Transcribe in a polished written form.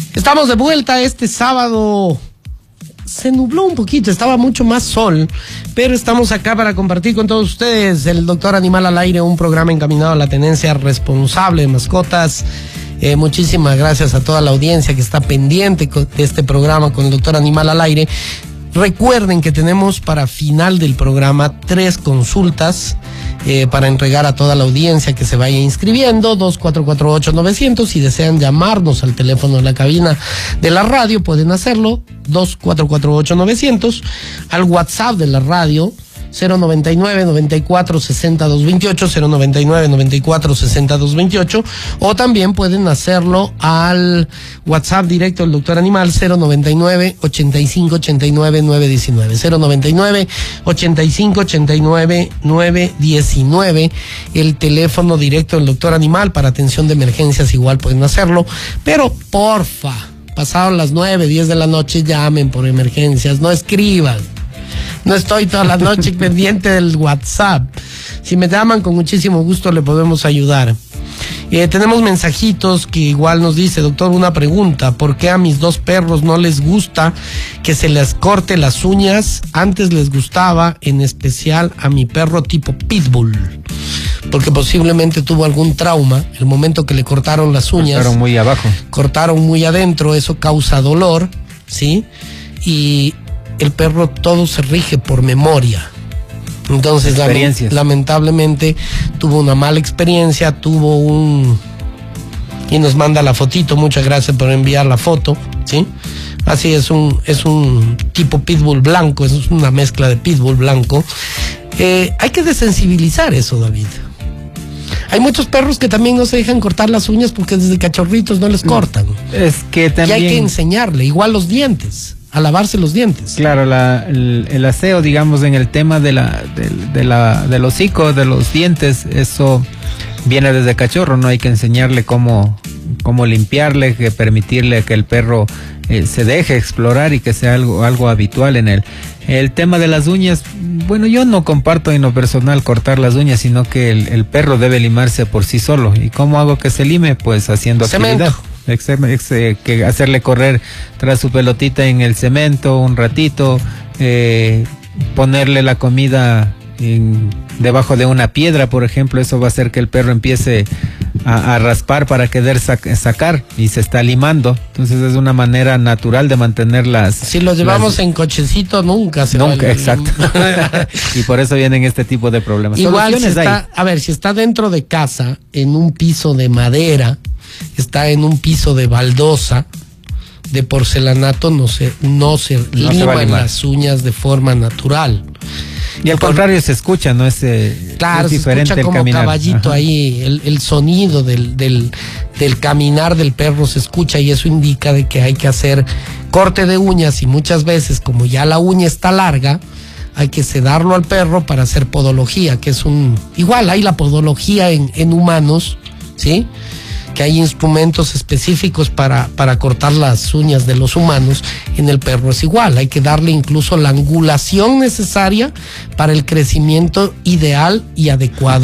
Estamos de vuelta este sábado. Se nubló un poquito, estaba mucho más sol, pero estamos acá para compartir con todos ustedes el Doctor Animal al Aire, un programa encaminado a la tenencia responsable de mascotas. Muchísimas gracias a toda la audiencia que está pendiente de este programa con el Doctor Animal al Aire. Recuerden que tenemos para final del programa 3 consultas para entregar a toda la audiencia que se vaya inscribiendo. 2448-900. Si desean llamarnos al teléfono de la cabina de la radio, pueden hacerlo. 2448-900. Al WhatsApp de la radio, 099-94-60-228, 099-94-60-228, o también pueden hacerlo al WhatsApp directo del Doctor Animal, 099-8589-919, 099-8589-919, el teléfono directo del Doctor Animal para atención de emergencias, igual pueden hacerlo, pero porfa, pasaron las 9, 10 de la noche, llamen por emergencias, no escriban. No estoy toda la noche pendiente del WhatsApp. Si me llaman, con muchísimo gusto le podemos ayudar. Tenemos mensajitos que igual nos dice: doctor, una pregunta, ¿por qué a mis 2 perros no les gusta que se les corte las uñas? Antes les gustaba, en especial a mi perro tipo pitbull, porque posiblemente tuvo algún trauma. El momento que le cortaron las uñas, cortaron muy abajo, cortaron muy adentro, eso causa dolor, ¿sí? Y el perro todo se rige por memoria. Entonces, lamentablemente, tuvo una mala experiencia, y nos manda la fotito. Muchas gracias por enviar la foto, ¿sí? Así es un tipo pitbull blanco, es una mezcla de pitbull blanco. Hay que desensibilizar eso, David. Hay muchos perros que también no se dejan cortar las uñas porque desde cachorritos no les cortan. Es que también... Y hay que enseñarle, igual los dientes, a lavarse los dientes. Claro, el aseo, digamos, en el tema del hocico, de los dientes, eso viene desde cachorro, ¿no? Hay que enseñarle cómo limpiarle, que permitirle que el perro se deje explorar y que sea algo habitual en él. El tema de las uñas, bueno, yo no comparto en lo personal cortar las uñas, sino que el perro debe limarse por sí solo. ¿Y cómo hago que se lime? Pues haciendo actividad. Que hacerle correr tras su pelotita en el cemento un ratito, ponerle la comida debajo de una piedra, por ejemplo. Eso va a hacer que el perro empiece a raspar para querer sacar, y se está limando. Entonces es una manera natural de mantenerlas. Si los llevamos en cochecito, nunca se va a exacto. Y por eso vienen este tipo de problemas. Igual si está dentro de casa, en un piso de madera, está en un piso de baldosa, de porcelanato, no se liman las uñas de forma natural. Y al contrario se escucha, ¿no? Claro, es diferente, se escucha como caminar. Caballito. Ajá. Ahí, el sonido del caminar del perro se escucha, y eso indica de que hay que hacer corte de uñas, y muchas veces, como ya la uña está larga, hay que sedarlo al perro para hacer podología, que es igual hay la podología en humanos, ¿sí? Que hay instrumentos específicos para cortar las uñas de los humanos. En el perro es igual, hay que darle incluso la angulación necesaria para el crecimiento ideal y adecuado